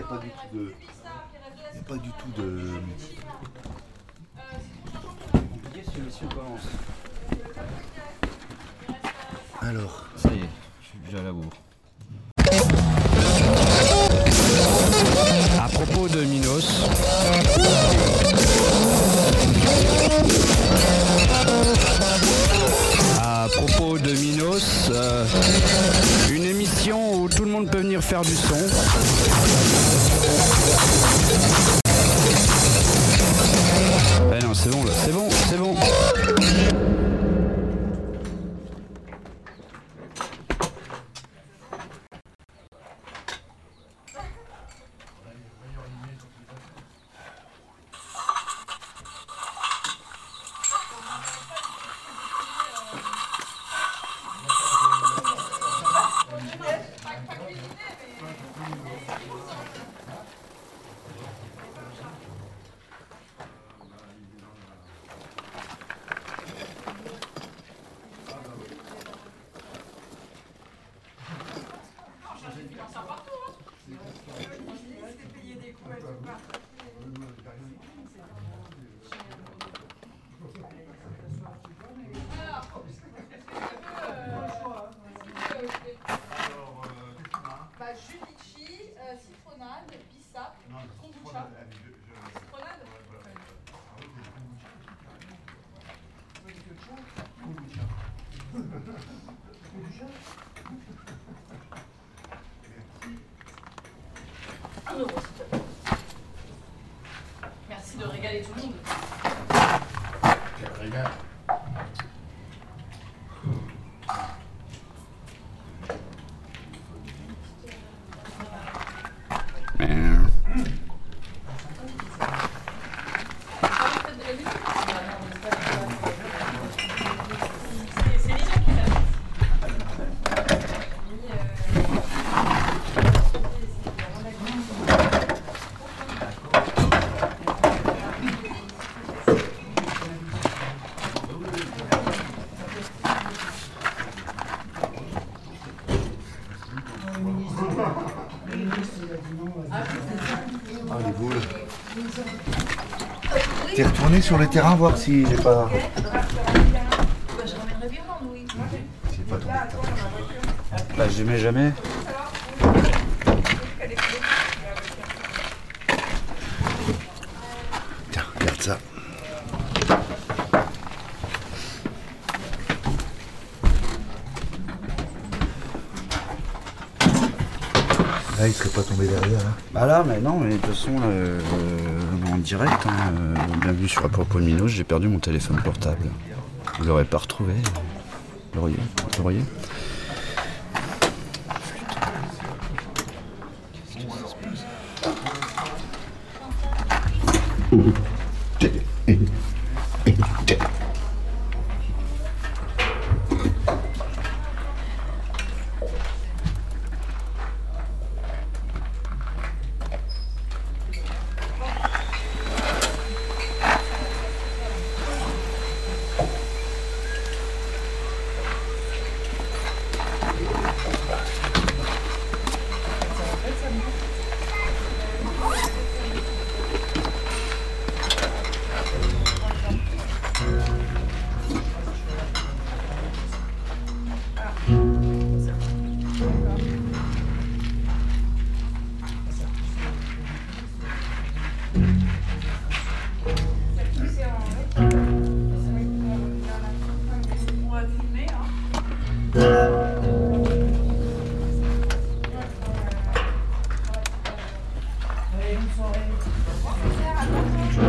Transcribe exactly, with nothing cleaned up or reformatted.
a pas du tout de... Il n'y a pas du tout de... Compliqué si l'émission commence. Alors... Ça y est, je suis déjà à la bourre. À propos de Minos... À propos de Minos, euh, une émission où tout le monde peut venir faire du son. Eh non, c'est bon là, c'est bon, c'est bon. Citronade, bissap, kombucha. Citronade. Un euro, s'il te plaît. Merci de régaler tout le monde. Quel régal. Ah, les boules. T'es retourné sur le terrain voir s'il n'est pas... Je ramènerai bien, oui. S'il n'est pas tombé. Bah je mets jamais. Tiens, regarde ça. Là, il serait pas tombé derrière. Hein. Bah là, mais non, mais de toute façon, euh, euh, en direct, hein, euh, bienvenue sur À propos de Minos, j'ai perdu mon téléphone portable. Vous l'aurez pas retrouvé, l'auriez, vous l'auriez. Qu'est-ce que ça se passe ?